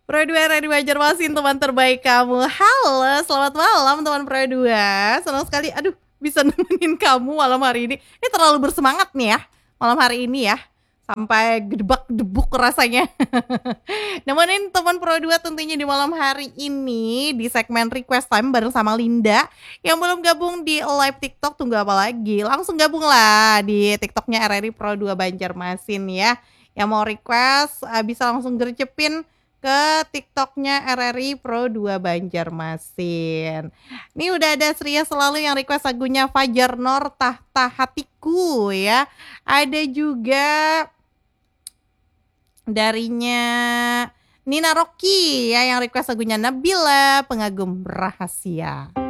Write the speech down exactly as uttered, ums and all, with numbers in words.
Pro dua R R I Banjarmasin, teman terbaik kamu. Halo, selamat malam teman Pro dua. Senang sekali, aduh bisa nemenin kamu malam hari ini. Ini terlalu bersemangat nih ya, malam hari ini ya. Sampai gedebak-gedebuk rasanya. Nemenin teman Pro dua tentunya di malam hari ini di segmen Request Time bareng sama Linda. Yang belum gabung di live TikTok tunggu apa lagi? Langsung gabung lah di TikToknya R R I Pro dua Banjarmasin ya. Yang mau request uh, bisa langsung gercepin ke TikToknya R R I Pro dua Banjarmasin. Ini udah ada Sria selalu yang request lagunya Fajar Nur Tahta Hatiku ya. Ada juga darinya Nina Rocky ya yang request lagunya Nabila Pengagum Rahasia.